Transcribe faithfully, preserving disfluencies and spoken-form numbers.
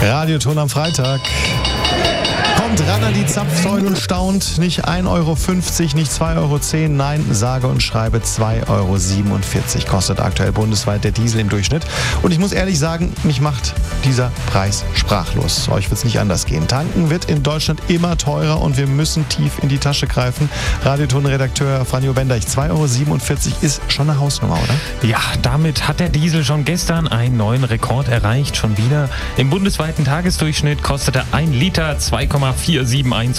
Radioton am Freitag. Kommt ran an die Zapfsäule und staunt. Nicht ein Euro fünfzig, nicht zwei Euro zehn, nein, sage und schreibe zwei Euro siebenundvierzig kostet aktuell bundesweit der Diesel im Durchschnitt. Und ich muss ehrlich sagen, mich macht dieser Preis sprachlos. Euch wird es nicht anders gehen. Tanken wird in Deutschland immer teurer und wir müssen tief in die Tasche greifen. Radioton-Redakteur Franjo Bendeich, zwei Euro siebenundvierzig ist schon eine Hausnummer, oder? Ja, damit hat der Diesel schon gestern einen neuen Rekord erreicht. Schon wieder. Im bundesweiten Tagesdurchschnitt kostete ein Liter zwei Komma vier sieben eins